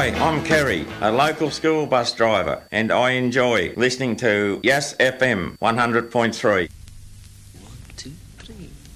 Hi, I'm Kerry, a local school bus driver, and I enjoy listening to Yes FM 100.3. 1, 2, 3.